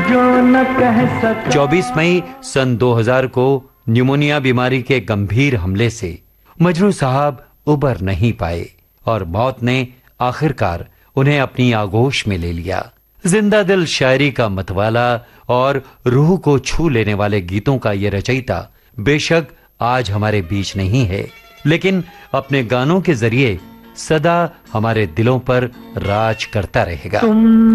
जो न कह सका। 24 मई सन 2000 को न्यूमोनिया बीमारी के गंभीर हमले से मजरू साहब उबर नहीं पाए और मौत ने आखिरकार उन्हें अपनी आगोश में ले लिया। जिंदा दिल शायरी का मतवाला और रूह को छू लेने वाले गीतों का ये रचयिता बेशक आज हमारे बीच नहीं है, लेकिन अपने गानों के जरिए सदा हमारे दिलों पर राज करता रहेगा।